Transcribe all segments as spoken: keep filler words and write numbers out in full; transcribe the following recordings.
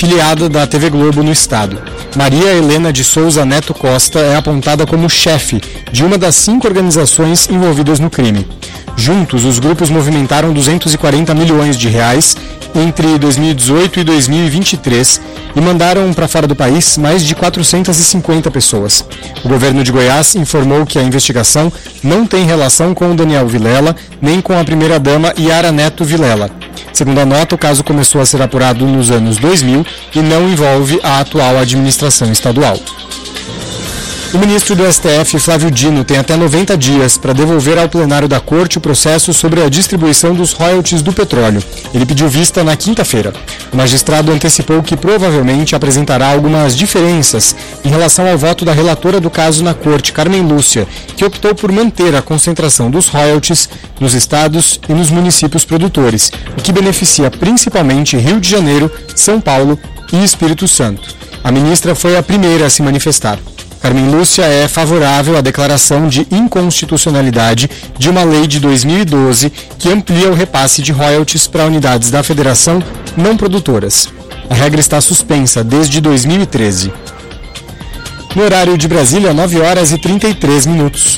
filiada da T V Globo no estado. Maria Helena de Souza Neto Costa é apontada como chefe de uma das cinco organizações envolvidas no crime. Juntos, os grupos movimentaram duzentos e quarenta milhões de reais entre dois mil e dezoito e dois mil e vinte e três e mandaram para fora do país mais de quatrocentas e cinquenta pessoas. O governo de Goiás informou que a investigação não tem relação com o Daniel Vilela nem com a primeira-dama Yara Neto Vilela. Segundo a nota, o caso começou a ser apurado nos anos dois mil e não envolve a atual administração estadual. O ministro do S T F, Flávio Dino, tem até noventa dias para devolver ao plenário da Corte o processo sobre a distribuição dos royalties do petróleo. Ele pediu vista na quinta-feira. O magistrado antecipou que provavelmente apresentará algumas diferenças em relação ao voto da relatora do caso na Corte, Carmen Lúcia, que optou por manter a concentração dos royalties nos estados e nos municípios produtores, o que beneficia principalmente Rio de Janeiro, São Paulo e Espírito Santo. A ministra foi a primeira a se manifestar. Carmen Lúcia é favorável à declaração de inconstitucionalidade de uma lei de dois mil e doze que amplia o repasse de royalties para unidades da federação não produtoras. A regra está suspensa desde dois mil e treze. No horário de Brasília, nove horas e trinta e três minutos.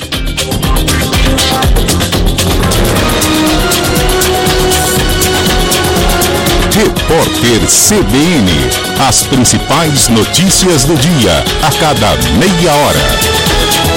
Repórter C B N. As principais notícias do dia, a cada meia hora.